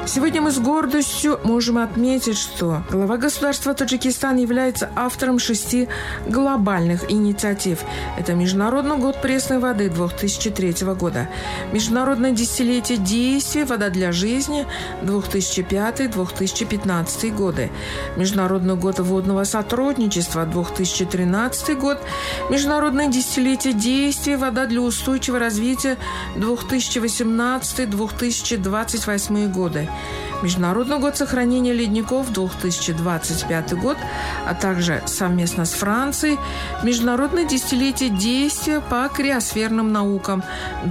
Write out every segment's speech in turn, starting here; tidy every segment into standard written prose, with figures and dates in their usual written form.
Сегодня мы с гордостью можем отметить, что глава государства Таджикистан является автором 6 глобальных инициатив. Это Международный год пресной воды 2003 года, Международное десятилетие действий «Вода для жизни» 2005-2015 годы, Международный год водного сотрудничества 2013 год, Международное десятилетие действий «Вода для устойчивого развития» 2018-2028 годы, Международный год сохранения ледников 2025 год, а также совместно с Францией Международное десятилетие действия по криосферным наукам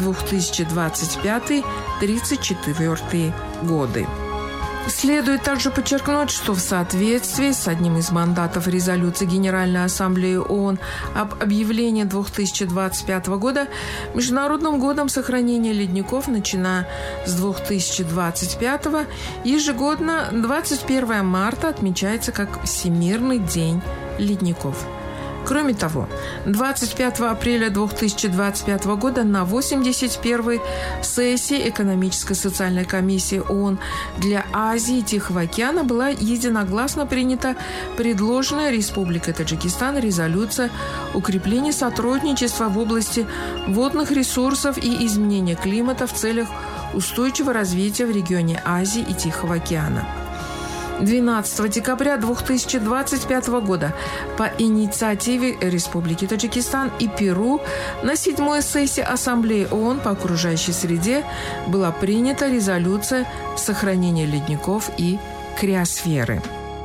2025-34 годы. Следует также подчеркнуть, что в соответствии с одним из мандатов резолюции Генеральной Ассамблеи ООН об объявлении 2025 года Международным годом сохранения ледников, начиная с 2025, ежегодно 21 марта отмечается как Всемирный день ледников. Кроме того, 25 апреля 2025 года на 81-й сессии Экономической и социальной комиссии ООН для Азии и Тихого океана была единогласно принята предложенная Республикой Таджикистан резолюция укрепления сотрудничества в области водных ресурсов и изменения климата в целях устойчивого развития в регионе Азии и Тихого океана. 12 декабря 2025 года по инициативе Республики Таджикистан и Перу на 7-й сессии Ассамблеи ООН по окружающей среде была принята резолюция сохранения ледников и криосферы.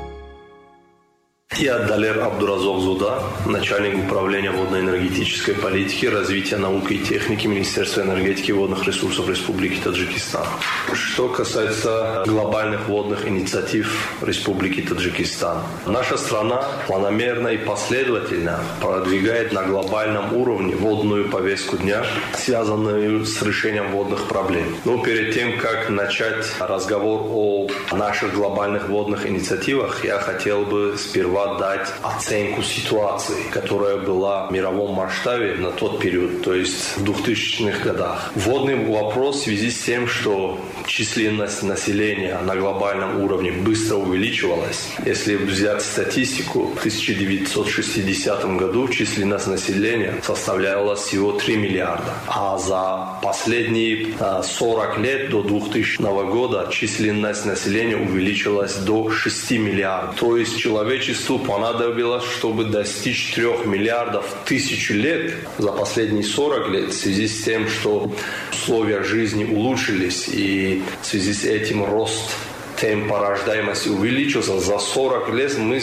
Я Далер Абдуразок-Зуда, начальник управления водно-энергетической политики, развития науки и техники Министерства энергетики и водных ресурсов Республики Таджикистан. Что касается глобальных водных инициатив Республики Таджикистан, наша страна планомерно и последовательно продвигает на глобальном уровне водную повестку дня, связанную с решением водных проблем. Но перед тем, как начать разговор о наших глобальных водных инициативах, я хотел бы сперва дать оценку ситуации, которая была в мировом масштабе на тот период, то есть в 2000-х годах. Водный вопрос в связи с тем, что численность населения на глобальном уровне быстро увеличивалась. Если взять статистику, в 1960 году численность населения составляла всего 3 миллиарда, а за последние 40 лет до 2000 года численность населения увеличилась до 6 миллиардов. То есть человечеству понадобилось, чтобы достичь 3 миллиардов 1000 лет за последние 40 лет, в связи с тем, что условия жизни улучшились, и в связи с этим рост темпа рождаемости увеличился. За 40 лет мы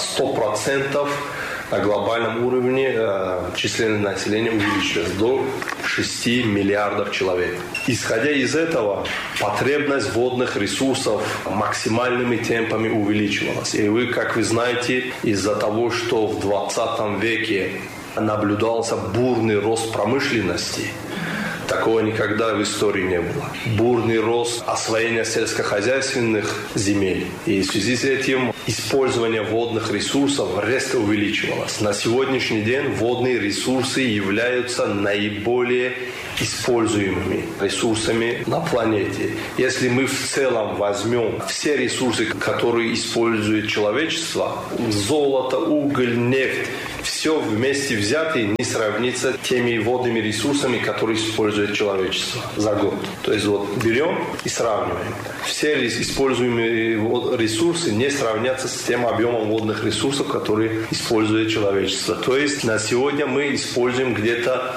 100% на глобальном уровне численность населения увеличилась до 6 миллиардов человек. Исходя из этого, потребность водных ресурсов максимальными темпами увеличивалась. И как вы знаете, из-за того, что в 20 веке наблюдался бурный рост промышленности, такого никогда в истории не было. Бурный рост освоения сельскохозяйственных земель. И в связи с этим использование водных ресурсов резко увеличивалось. На сегодняшний день водные ресурсы являются наиболее используемыми ресурсами на планете. Если мы в целом возьмем все ресурсы, которые использует человечество, золото, уголь, нефть, все вместе взятые не сравнится теми водными ресурсами, которые использует человечество за год. То есть берем и сравниваем. Все используемые ресурсы не сравнятся с тем объемом водных ресурсов, которые использует человечество. То есть на сегодня мы используем где-то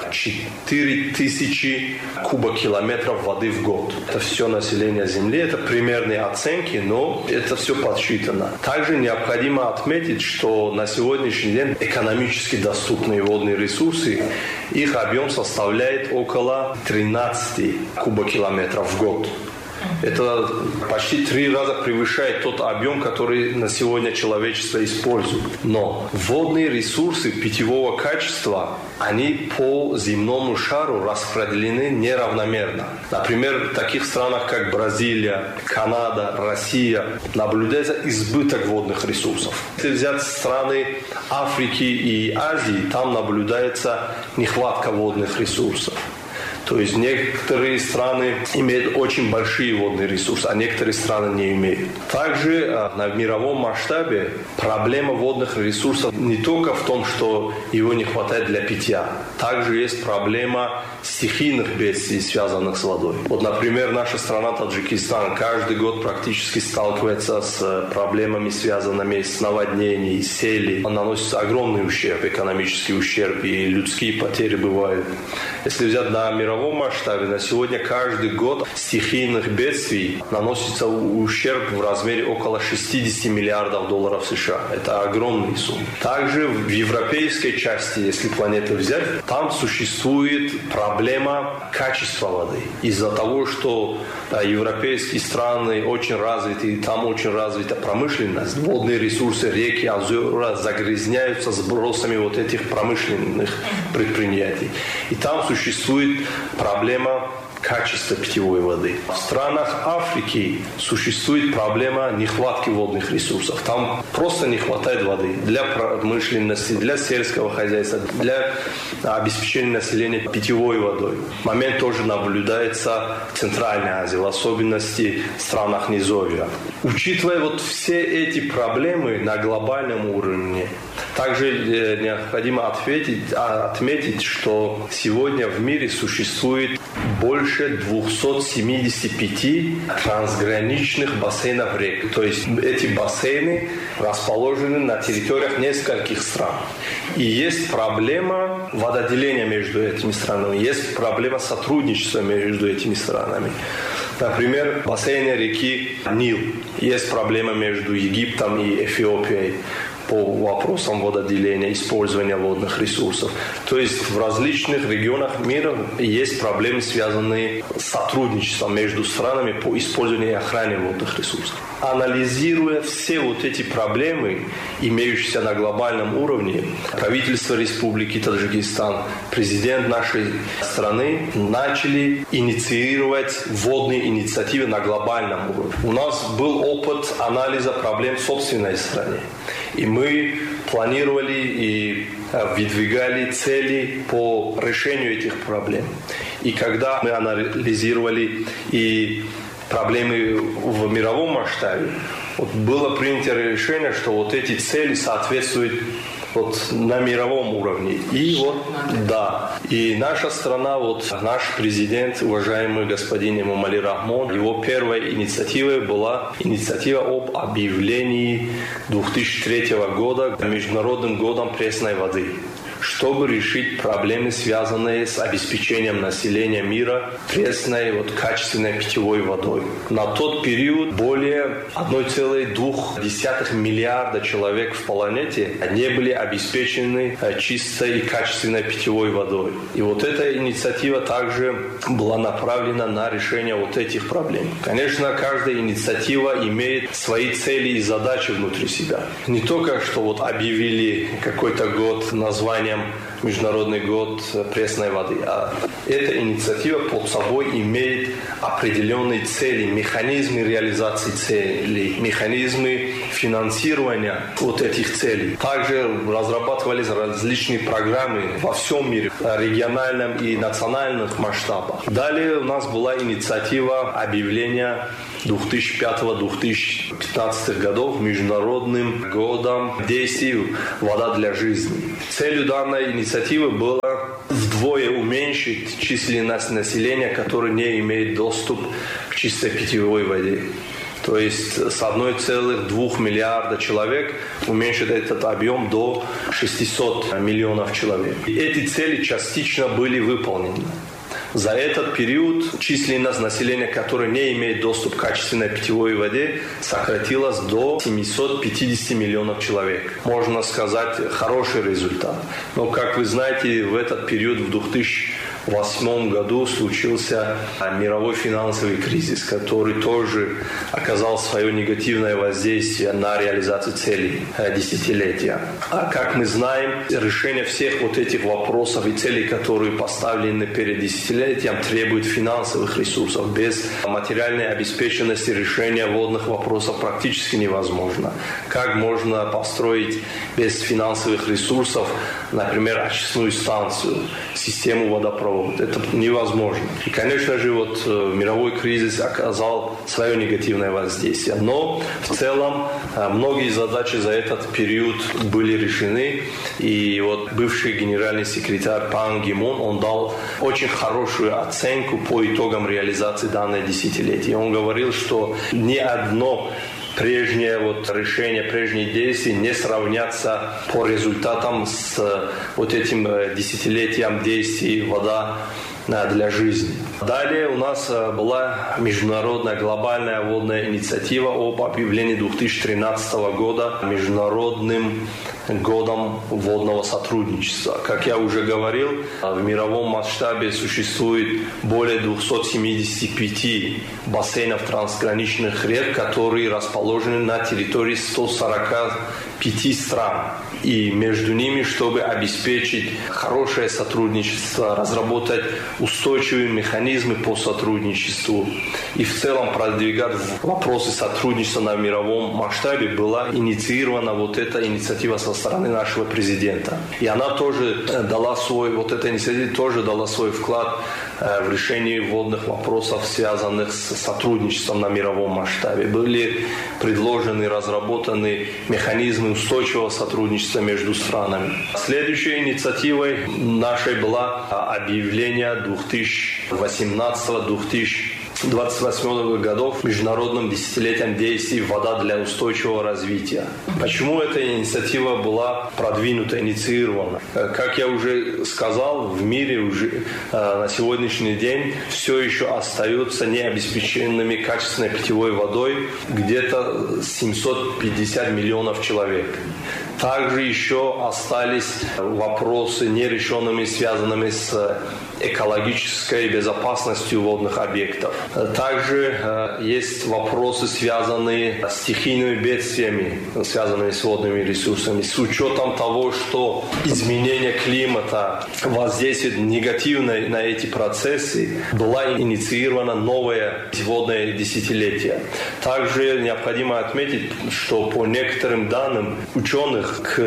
4000 кубокилометров воды в год. Это все население Земли, это примерные оценки, но это все подсчитано. Также необходимо отметить, что на сегодняшний день экономически доступные водные ресурсы, их объем составляет около 13 кубокилометров в год. Это почти 3 раза превышает тот объем, который на сегодня человечество использует. Но водные ресурсы питьевого качества, они по земному шару распределены неравномерно. Например, в таких странах, как Бразилия, Канада, Россия, наблюдается избыток водных ресурсов. Если взять страны Африки и Азии, там наблюдается нехватка водных ресурсов. То есть некоторые страны имеют очень большие водные ресурсы, а некоторые страны не имеют. Также на мировом масштабе проблема водных ресурсов не только в том, что его не хватает для питья. Также есть проблема стихийных бедствий, связанных с водой. Вот, например, наша страна Таджикистан каждый год практически сталкивается с проблемами, связанными с наводнениями, сели. Наносится огромный ущерб, экономический ущерб, и людские потери бывают. Если взять на мировом масштабе, на сегодня каждый год стихийных бедствий наносится ущерб в размере около 60 миллиардов долларов США. Это огромные суммы. Также в европейской части, если планету взять, там существует проблема качества воды. Из-за того, что европейские страны очень развиты, и там очень развита промышленность, водные ресурсы, реки, озера загрязняются сбросами вот этих промышленных предприятий. И там существует проблема качества питьевой воды. В странах Африки существует проблема нехватки водных ресурсов. Там просто не хватает воды для промышленности, для сельского хозяйства, для обеспечения населения питьевой водой. Момент тоже наблюдается в Центральной Азии, в особенности в странах Низовья. Учитывая вот все эти проблемы на глобальном уровне, также необходимо отметить, что сегодня в мире существует больше 275 трансграничных бассейнов рек. То есть эти бассейны расположены на территориях нескольких стран. И есть проблема вододеления между этими странами, есть проблема сотрудничества между этими странами. Например, бассейны реки Нил. Есть проблема между Египтом и Эфиопией по вопросам вододеления, использования водных ресурсов. То есть в различных регионах мира есть проблемы, связанные с сотрудничеством между странами по использованию и охране водных ресурсов. Анализируя все вот эти проблемы, имеющиеся на глобальном уровне, правительство Республики Таджикистан, президент нашей страны начали инициировать водные инициативы на глобальном уровне. У нас был опыт анализа проблем в собственной стране. И мы планировали и выдвигали цели по решению этих проблем. И когда мы анализировали и проблемы в мировом масштабе, вот было принято решение, что вот эти цели соответствуют вот на мировом уровне. И вот, да, и наша страна, вот наш президент, уважаемый господин Эмомали Рахмон, его первой инициативой была инициатива об объявлении 2003 года Международным годом пресной воды, чтобы решить проблемы, связанные с обеспечением населения мира пресной, качественной питьевой водой. На тот период более 1,2 миллиарда человек в планете не были обеспечены чистой и качественной питьевой водой. И вот эта инициатива также была направлена на решение вот этих проблем. Конечно, каждая инициатива имеет свои цели и задачи внутри себя. Не только, что объявили какой-то год названием Международный год пресной воды. А эта инициатива под собой имеет определенные цели, механизмы реализации целей, механизмы финансирования вот этих целей. Также разрабатывались различные программы во всем мире, региональном и национальных масштабах. Далее у нас была инициатива объявления 2005-2015 годов Международным годом действий «Вода для жизни». Целью данной инициативы было вдвое уменьшить численность населения, которое не имеет доступ к чистой питьевой воде. То есть с 1,2 миллиарда человек уменьшить этот объем до 600 миллионов человек. И эти цели частично были выполнены. За этот период численность населения, которое не имеет доступ к качественной питьевой воде, сократилась до 750 миллионов человек. Можно сказать, хороший результат. Но, как вы знаете, в этот период, в 2008 году, случился мировой финансовый кризис, который тоже оказал свое негативное воздействие на реализацию целей десятилетия. А как мы знаем, решение всех вот этих вопросов и целей, которые поставлены перед десятилетием, требует финансовых ресурсов. Без материальной обеспеченности решения водных вопросов практически невозможно. Как можно построить без финансовых ресурсов, например, очистную станцию, систему водопровода? проводят. Это невозможно. И, конечно же, мировой кризис оказал свое негативное воздействие. Но в целом многие задачи за этот период были решены. И бывший генеральный секретарь Пан Ги Мун, он дал очень хорошую оценку по итогам реализации данного десятилетия. Он говорил, что ни одно прежнее решение, прежние действия не сравнятся по результатам с этим десятилетием действий «Вода для жизни». Далее у нас была международная глобальная водная инициатива об объявлении 2013 года Международным годом водного сотрудничества. Как я уже говорил, в мировом масштабе существует более 275 бассейнов трансграничных рек, которые расположены на территории 145 стран. И между ними, чтобы обеспечить хорошее сотрудничество, разработать устойчивые механизмы по сотрудничеству и в целом продвигать вопросы сотрудничества на мировом масштабе, была инициирована эта инициатива со стороны нашего президента. И она тоже дала эта инициатива тоже дала свой вклад в решение водных вопросов, связанных с сотрудничеством на мировом масштабе. Были предложены, разработаны механизмы устойчивого сотрудничества между странами. Следующей инициативой нашей была объявление 2018-2028 годов Международным десятилетием действий «Вода для устойчивого развития». Почему эта инициатива была продвинута, инициирована? Как я уже сказал, в мире уже на сегодняшний день все еще остаются необеспеченными качественной питьевой водой где-то 750 миллионов человек. Также еще остались вопросы нерешенными, связанными с экологической безопасностью водных объектов. Также есть вопросы, связанные с стихийными бедствиями, связанными с водными ресурсами. С учетом того, что изменение климата воздействует негативно на эти процессы, была инициирована новое водное десятилетие. Также необходимо отметить, что по некоторым данным ученых к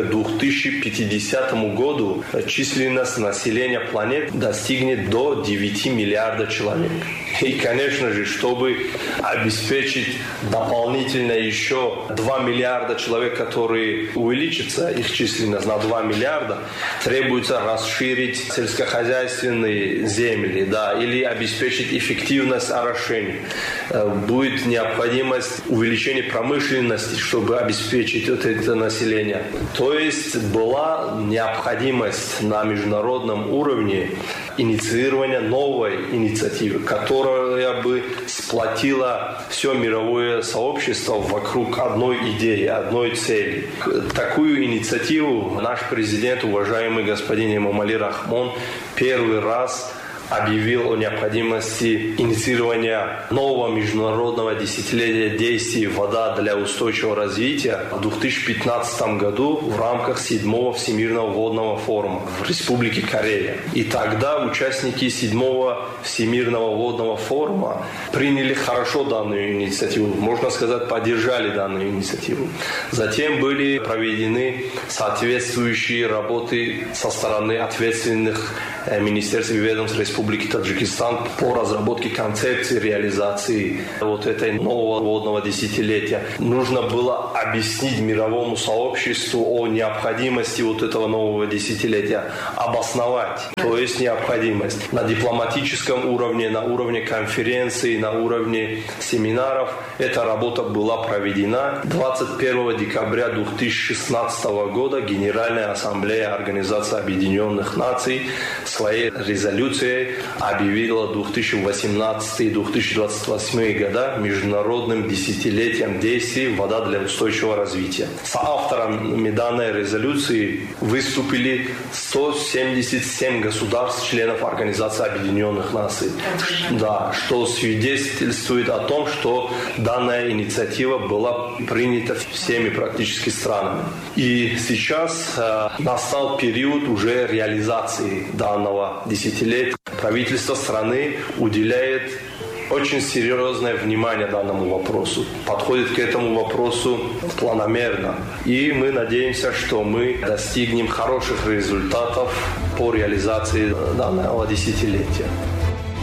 2050 году численность населения планеты достигнет до 9 миллиардов человек. И, конечно же, чтобы обеспечить дополнительно еще 2 миллиарда человек, которые увеличатся, их численность на 2 миллиарда, требуется расширить сельскохозяйственные земли, или обеспечить эффективность орошения. Будет необходимость увеличения промышленности, чтобы обеспечить это население. То есть была необходимость на международном уровне инициирования новой инициативы, которая бы сплотила все мировое сообщество вокруг одной идеи, одной цели. Такую инициативу наш президент, уважаемый господин Эмомали Рахмон, первый раз объявил о необходимости инициирования нового международного десятилетия действий «Вода для устойчивого развития» в 2015 году в рамках 7-го Всемирного водного форума в Республике Корея. И тогда участники 7-го Всемирного водного форума приняли хорошо данную инициативу, можно сказать, поддержали данную инициативу. Затем были проведены соответствующие работы со стороны ответственных министерств и ведомств Республики Таджикистан по разработке концепции реализации этой нового водного десятилетия. Нужно было объяснить мировому сообществу о необходимости этого нового десятилетия, обосновать, то есть необходимость. На дипломатическом уровне, на уровне конференций, на уровне семинаров эта работа была проведена. 21 декабря 2016 года Генеральная ассамблея Организации Объединенных Наций своей резолюцией объявила 2018-2028 года Международным десятилетием действий «Вода для устойчивого развития». Соавторами данной резолюции выступили 177 государств, членов Организации Объединенных Наций. Что свидетельствует о том, что данная инициатива была принята всеми практически странами. И сейчас настал период уже реализации данного десятилетия. Правительство страны уделяет очень серьезное внимание данному вопросу, подходит к этому вопросу планомерно. И мы надеемся, что мы достигнем хороших результатов по реализации данного десятилетия.